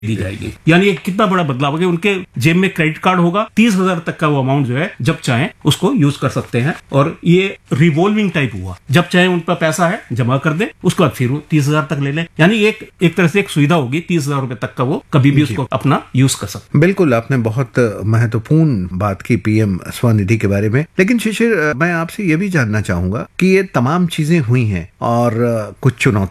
दी जाएगी। यानी ये कितना बड़ा बदलाव है कि उनके जेब में क्रेडिट कार्ड होगा, 30,000 तक का वो अमाउंट जो है जब चाहे उसको यूज कर सकते हैं। और ये रिवॉल्विंग टाइप हुआ, जब चाहे उन पर पैसा है जमा कर दे, उसके बाद फिर 30,000 तक ले लें। यानी एक तरह से एक सुविधा होगी, 30,000 रुपए तक का वो कभी भी उसको अपना यूज कर सकते। बिल्कुल, आपने बहुत महत्वपूर्ण बात की पीएम स्वनिधि के बारे में। लेकिन शिशिर, मैं आपसे ये भी जानना चाहूंगा कि ये तमाम चीजें हुई हैं और कुछ चुनौती